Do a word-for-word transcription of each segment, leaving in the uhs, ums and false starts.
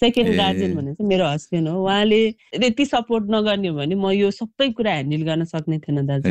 Second guardian भने चाहिँ मेरो हस्बेन्ड हो। उहाँले यति सपोर्ट नगर्ने हो भने म यो सबै कुरा ह्यान्डल गर्न सक्ने थिएन दाजु।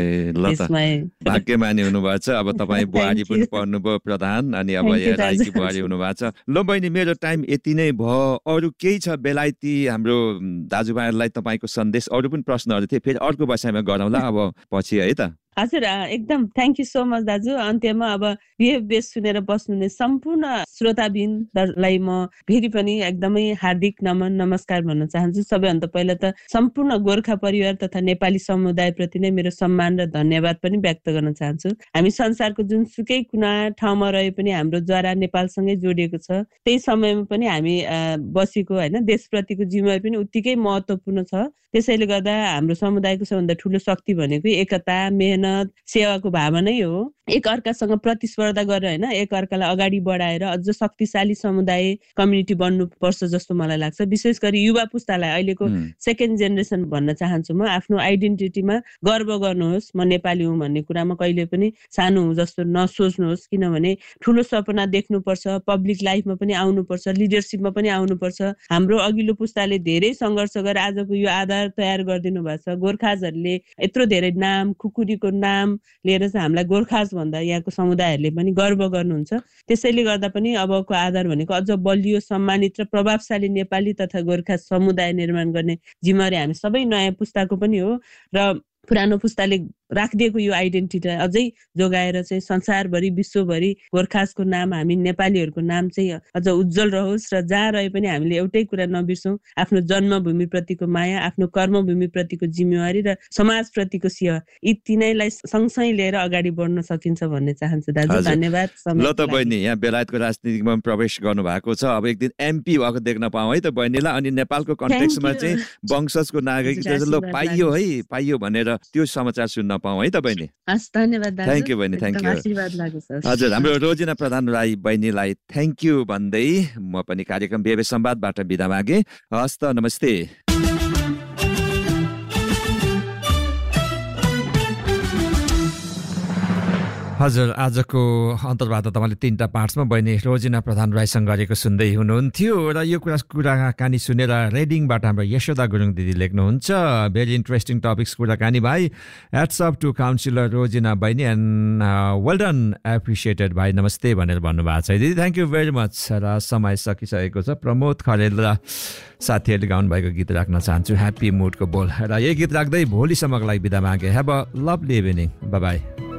भाग्यमानी हुनुभएको छ। अब तपाईँ बुहारी पनि पर्नुभयो प्रधान, अनि अब राईकी बुहारी हुनुभएको छ। ल बहिनी, मेरो टाइम यति नै भयो। अरू केही छ बेलायती हाम्रो दाजुभाइहरूलाई तपाईँको सन्देश? अरू पनि प्रश्नहरू थिए, फेरि अर्को विषयमा गरौँला अब पछि है त। हजुर एकदम थ्याङ्क यू सो मच दाजु। अन्त्यमा अब बिहेभ बेस सुनेर बस्नुहुने सम्पूर्ण श्रोताबिन्दलाई म फेरि पनि एकदमै हार्दिक नमन नमस्कार भन्न चाहन्छु। सबैभन्दा पहिला त सम्पूर्ण गोर्खा परिवार तथा नेपाली समुदायप्रति नै मेरो सम्मान र धन्यवाद पनि व्यक्त गर्न चाहन्छु। हामी संसारको जुनसुकै कुना ठाउँमा रहे पनि हाम्रो जरा नेपालसँगै जोडिएको छ। त्यही समयमा पनि हामी बसेको होइन देशप्रतिको जिम्मेवारी पनि उत्तिकै महत्त्वपूर्ण छ। त्यसैले गर्दा हाम्रो समुदायको सबभन्दा ठुलो शक्ति भनेको एकता, मेहनत, सेवाको भावना नै हो। एक अर्कासँग प्रतिस्पर्धा गरेर होइन एक अर्कालाई अगाडि बढाएर अझ शक्तिशाली समुदाय कम्युनिटी बन्नुपर्छ जस्तो मलाई लाग्छ। विशेष गरी युवा पुस्तालाई अहिलेको सेकेन्ड जेनेरेसन भन्न चाहन्छु म। आफ्नो आइडेन्टिटीमा गर्व गर्नुहोस्, म नेपाली हुँ भन्ने कुरामा कहिले पनि सानो हुँ जस्तो नसोच्नुहोस्। किनभने ठुलो सपना देख्नुपर्छ, पब्लिक लाइफमा पनि आउनुपर्छ, लिडरसिपमा पनि आउनुपर्छ। हाम्रो अघिल्लो पुस्ताले धेरै सङ्घर्ष गरेर आजको यो आधार तयार गरिदिनु भएको छ। गोर्खाजहरूले यत्रो धेरै नाम, खुकुरीको नाम लिएर चाहिँ हामीलाई गोर्खाज भन्दा यहाँको समुदायहरूले पनि गर्व गर्नुहुन्छ। त्यसैले गर्दा पनि अबको आधार भनेको अझ बलियो, सम्मानित र प्रभावशाली नेपाली तथा गोर्खा समुदाय निर्माण गर्ने जिम्मेवारी हामी सबै नयाँ पुस्ताको पनि हो। र पुरानो पुस्ताले राखिदिएको यो आइडेन्टिटी अझै जोगाएर चाहिँ संसारभरि विश्वभरि गोर्खाजको नाम, हामी नेपालीहरूको नाम चाहिँ अझ उज्जवल रहोस् र जहाँ रहे पनि हामीले एउटै कुरा नबिर्सौँ, आफ्नो जन्मभूमिप्रतिको माया, आफ्नो कर्मभूमिप्रतिको जिम्मेवारी र समाजप्रतिको सेवा, यी तिनैलाई सँगसँगै लिएर अगाडि बढ्न सकिन्छ भन्ने चाहन्छु दाजु। धन्यवाद। ल त बहिनी, यहाँ बेलायतको राजनीतिमा प्रवेश गर्नु भएको छ। अब एक दिन एमपी भएको देख्न पाऊँ है त बहिनीलाई। अनि नेपालको कन्टेक्स्टमा चाहिँ वंशजको नागरिकता ल पाइयो है, पाइयो भनेर त्यो समाचार सुन्न पाऊँ है त बहिनी। धन्यवाद दाजु। थ्याङ्क यू बहिनी, थ्याङ्क यू। आशीर्वाद लाग्यो सर। हजुर, हाम्रो रोजिना प्रधान राई बहिनीलाई थ्याङ्क यू भन्दै म पनि कार्यक्रम बिहेबे संवादबाट बिदा मागे। हस्त नमस्ते। हजुर, आजको अन्तर्वार्ता तपाईँले तीनटा पार्ट्समा बहिनी रोजिना प्रधान राईसँग गरेको सुन्दै हुनुहुन्थ्यो। र यो कुरा कुराकानी सुनेर रेडिङबाट हाम्रो यशोदा गुरुङ दिदी लेख्नुहुन्छ, भेरी इन्ट्रेस्टिङ टपिक्स कुराकानी भाइ। एट्स अप टु काउन्सिलर रोजिना बहिनी एन्ड वेल डन, एप्रिसिएटेड भाइ, नमस्ते भनेर भन्नुभएको छ दिदी। Thank you very much. र समय सकिसकेको छ। प्रमोद खरेल र साथीहरूले गाउनुभएको गीत राख्न चाहन्छु, ह्याप्पी मुडको बोल। र यो गीत राख्दै भोलिसम्मको लागि बिदा मागे। Have a lovely evening. By by.